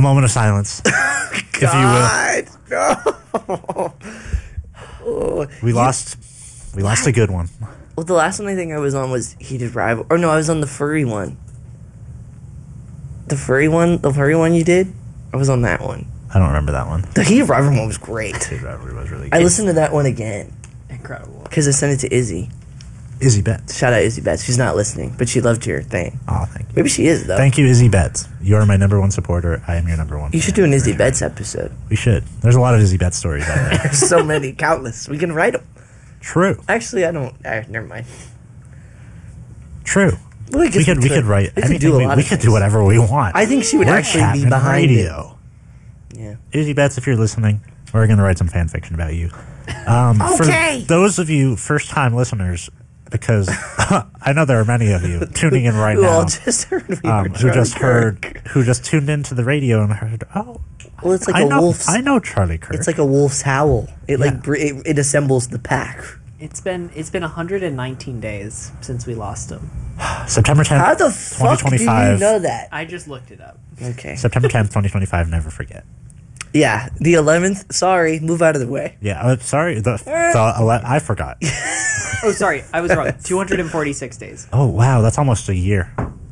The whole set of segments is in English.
moment of silence, if you will. No. We lost a good one. Well, the last one I think I was on was Heated Rival. Or no, I was on the furry one. The furry one you did? I was on that one. I don't remember that one. The Heated Rival one was great. Heated Rivalry was really good. I listened to that one again. Incredible. Because I sent it to Izzy. Izzy Betts. Shout out Izzy Betts. She's not listening, but she loved your thing. Oh, thank you. Maybe she is, though. Thank you, Izzy Betts. You are my number one supporter. I am your number one. You should do an Izzy Betts episode. We should. There's a lot of Izzy Betts stories out there. There's so many, countless. We can write them. True. Actually, I don't. Never mind. True. Well, I We guess could write we could anything. do a lot We of could things. do whatever we want. I think she would We're actually be Chapman behind Radio. it. Yeah. Izzy Betts, if you're listening, we're going to write some fan fiction about you. Okay. For those of you first-time listeners, because I know there are many of you tuning in right Who now, all just heard we were who just tuned into the radio and heard, oh, Well, it's like I a know, wolf's. I know Charlie Kirk. It's like a wolf's howl. It Yeah. it assembles the pack. It's been 119 days since we lost him. September 10th, How the fuck do you 2025. know that? I just looked it up. Okay. September 10th, 2025, never forget. Yeah, the 11th. Sorry, move out of the way. Yeah, sorry, I forgot. Oh, sorry, I was wrong. 246 days. Oh, wow, that's almost a year.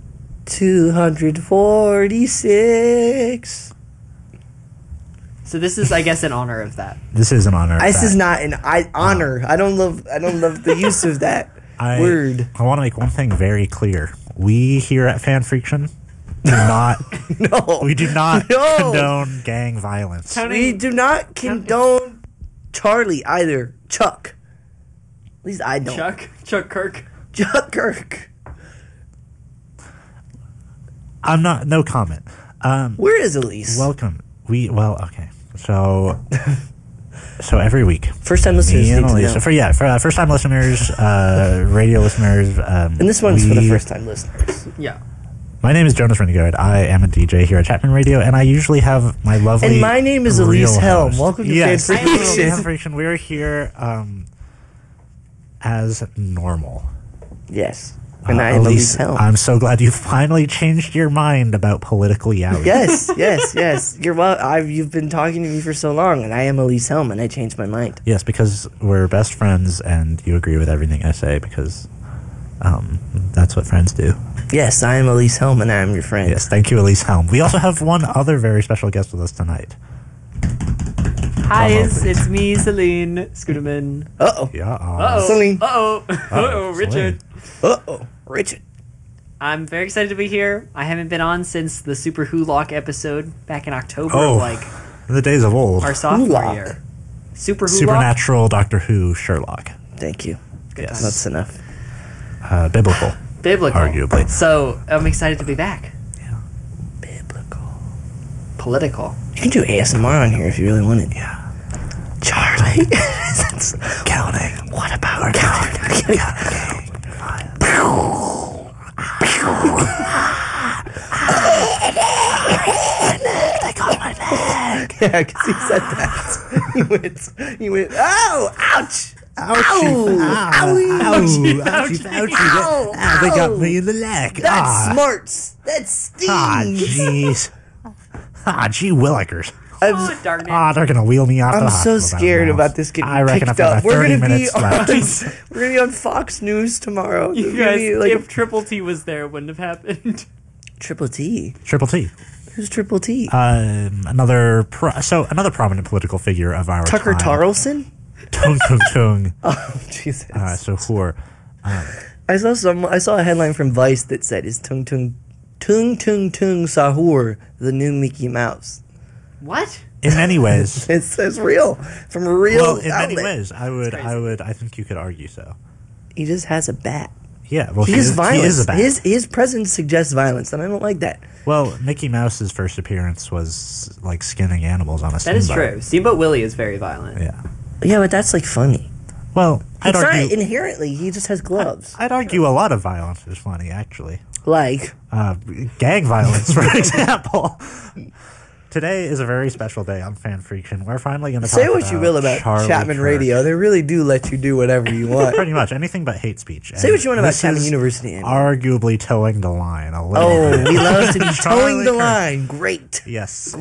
246. So this is, I guess, in honor of that. This is an honor. This is not an honor. I don't love the use of that word. I want to make one thing very clear. We here at Fan Friction do not No. we do not No. condone gang violence. We do not condone Charlie either. Chuck. At least I don't. Chuck Kirk. Chuck Kirk. I'm not. No comment. Where is Elise? Welcome. Okay. So every week, First time listeners me need and to Elisa, know. for first time listeners, radio listeners, And this one's for the first time listeners. Yeah. My name is Jonas Renegade. I am a DJ here at Chapman Radio, and I usually have my lovely. And my name is real Elise Helm. host. Welcome to Yes, Fan Friction. Fan Friction. We're here as normal. Yes. And I am Elise Helm. I'm so glad you finally changed your mind about political yaoi. Yes. You've been talking to me for so long, and I am Elise Helm, and I changed my mind. Yes, because we're best friends, and you agree with everything I say, because that's what friends do. Yes, I am Elise Helm, and I am your friend. Yes, thank you, Elise Helm. We also have one other very special guest with us tonight. Hi, it's me, Celine Scooterman. Uh-oh. Yeah. Uh-oh. Celine. Uh-oh, Richard. Uh-oh. Richard. I'm very excited to be here. I haven't been on since the Super Hulock episode back in October, Oh, like in the days of old. our sophomore Hulock. year. Super Hulock? Supernatural, Doctor Who, Sherlock. Thank you. Yes. That's enough. Biblical. Biblical. Arguably. So, I'm excited to be back. Biblical. Political. You can do ASMR on here if you really wanted. Yeah. Charlie. Counting. What about counting? They caught my neck. Yeah, because he said that. He went, oh, ouch. Ouchie. Ouchie. Ow. They got me in the leg. That smarts. That stings. Jeez. Gee willikers. Oh, darn it. They're going to wheel me out I'm the so hospital scared now. about this getting I reckon picked I've up. got 30 We're minutes left. gonna be on Fox News tomorrow. You There's gonna guys, be, like, if Triple T was there, it wouldn't have happened. Triple T. Triple T. Who's Triple T? Another prominent political figure of our Tucker time. Carlson? Tung Tung Tung. Oh, Jesus. So whore. I saw a headline from Vice that said, "Is Tung Tung Sahur the new Mickey Mouse?" What? In many ways. It says real from a real Well, in many outlet. ways, I think you could argue so. He just has a bat. Yeah, well, He is violence. He is a bat. His presence suggests violence, and I don't like that. Well, Mickey Mouse's first appearance was like skinning animals on a That steamboat. is true. Steamboat Willie is very violent. Yeah. Yeah, but that's like funny. Well, I'd It's not argue. inherently. He just has gloves. I'd argue a lot of violence is funny, actually. Like, Gang violence, for example. Today is a very special day on Fan Friction. We're finally going to talk say what you will about Charlie Chapman Kirk. Radio. They really do let you do whatever you want. Pretty much anything but hate speech. Say And what you want about this Chapman is University. Amy. Arguably towing the line a little Oh, bit. we love to be Charlie towing the Kirk. line. Great. Yes.